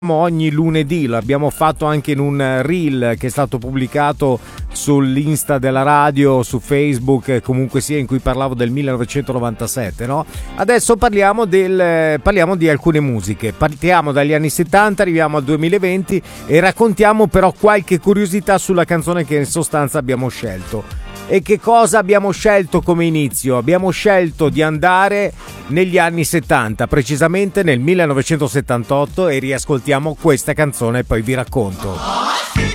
ogni lunedì, l'abbiamo fatto anche in un reel che è stato pubblicato sull'Insta della radio, su Facebook, comunque sia, in cui parlavo del 1997, no? Adesso parliamo di alcune musiche, partiamo dagli anni 70, arriviamo al 2020 e raccontiamo però qualche curiosità sulla canzone che in sostanza abbiamo scelto. E che cosa abbiamo scelto come inizio? Abbiamo scelto di andare negli anni 70, precisamente nel 1978, e riascoltiamo questa canzone e poi vi racconto.